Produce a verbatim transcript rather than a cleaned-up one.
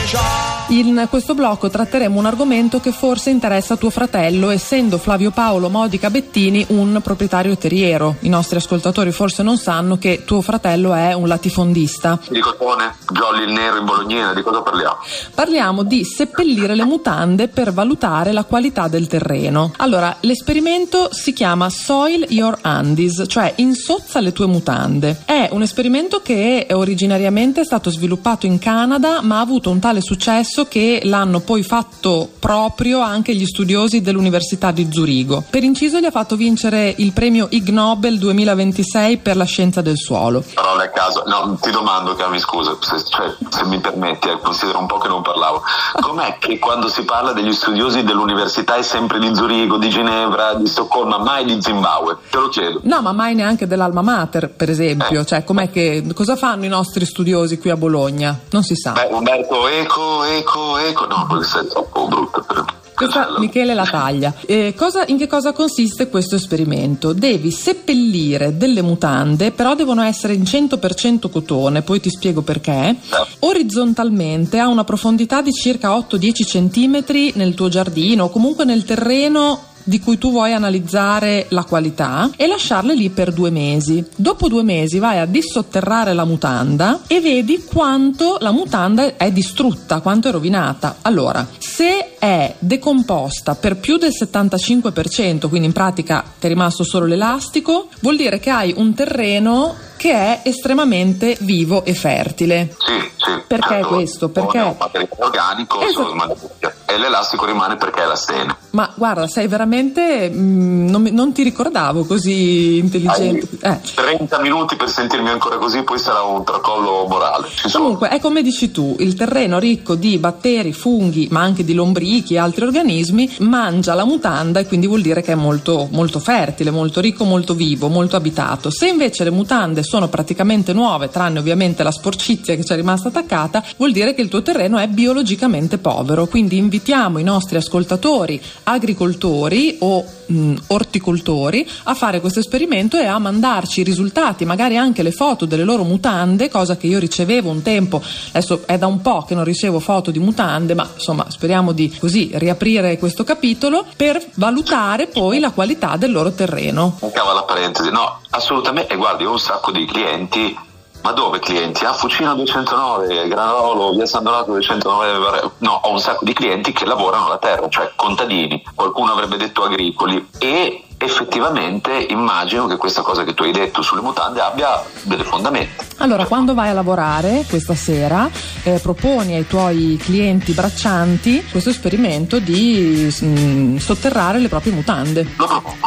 In questo blocco tratteremo un argomento che forse interessa tuo fratello, essendo Flavio Paolo Modica Bettini un proprietario terriero. I nostri ascoltatori forse non sanno che tuo fratello è un latifondista. Di cotone, Jolly il nero in bolognese, di cosa parliamo? Parliamo di seppellire le mutande per valutare la qualità del terreno. Allora, l'esperimento si chiama Soil Your Undies, cioè insozza le tue mutande. È un esperimento che originariamente è stato sviluppato in Canada, ma ha avuto un tale successo che l'hanno poi fatto proprio anche gli studiosi dell'Università di Zurigo. Per inciso gli ha fatto vincere il premio Ig Nobel duemilaventisei per la scienza del suolo. Parole a caso, no, ti domando, Cami, scusa, se, cioè, se mi permetti, eh, considero un po' che non parlavo. Com'è che quando si parla degli studiosi dell'università è sempre di Zurigo, di Ginevra, di Stoccolma, mai di Zimbabwe? Te lo chiedo. No, ma mai neanche dell'Alma Mater, per esempio. Eh. Cioè, com'è che, cosa fanno i nostri studiosi qui a Bologna? Non si sa. Beh, Umberto Eco, Eco, Eco, no, questo è troppo brutto per... Questa Michele la taglia. Eh, cosa, in che cosa consiste questo esperimento? Devi seppellire delle mutande, però devono essere in cento per cento cotone, poi ti spiego perché, orizzontalmente a una profondità di circa otto dieci centimetri nel tuo giardino o comunque nel terreno di cui tu vuoi analizzare la qualità, e lasciarle lì per due mesi. Dopo due mesi vai a dissotterrare la mutanda e vedi quanto la mutanda è distrutta, quanto è rovinata. Allora, se è decomposta per più del settantacinque per cento, quindi in pratica ti è rimasto solo l'elastico, vuol dire che hai un terreno che è estremamente vivo e fertile. Sì, sì. Perché certo, questo? Perché è un materiale organico, esatto. E l'elastico rimane perché è la stena. Ma guarda, sei veramente mh, non, non ti ricordavo così intelligente. Eh. trenta minuti per sentirmi ancora così, poi sarà un tracollo morale. Ci Comunque sono. È come dici tu, il terreno ricco di batteri, funghi, ma anche di lombrichi e altri organismi mangia la mutanda, e quindi vuol dire che è molto, molto fertile, molto ricco, molto vivo, molto abitato. Se invece le mutande sono praticamente nuove, tranne ovviamente la sporcizia che ci è rimasta attaccata, vuol dire che il tuo terreno è biologicamente povero. Quindi invitiamo i nostri ascoltatori agricoltori o mh, orticoltori a fare questo esperimento e a mandarci i risultati, magari anche le foto delle loro mutande, cosa che io ricevevo un tempo. Adesso è da un po' che non ricevo foto di mutande, ma insomma speriamo di così riaprire questo capitolo per valutare poi la qualità del loro terreno. Mancava la parentesi, no, assolutamente. E guardi, ho un sacco di clienti. Ma dove clienti? A Fucina duecentonove, Granarolo, via San Donato duecentonove. No, ho un sacco di clienti che lavorano la terra, cioè contadini, qualcuno avrebbe detto agricoli, e effettivamente immagino che questa cosa che tu hai detto sulle mutande abbia delle fondamenta. Allora, quando vai a lavorare questa sera, eh, proponi ai tuoi clienti braccianti questo esperimento di mh, sotterrare le proprie mutande. Lo propongo.